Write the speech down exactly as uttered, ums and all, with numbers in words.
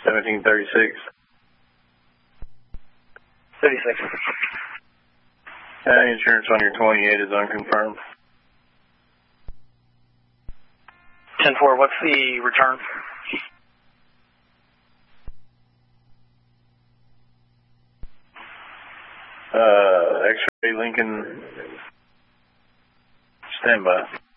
seventeen thirty-six. thirty-six. Uh, insurance on your twenty-eight is unconfirmed. ten four, what's the return? Uh, X-ray Lincoln, standby.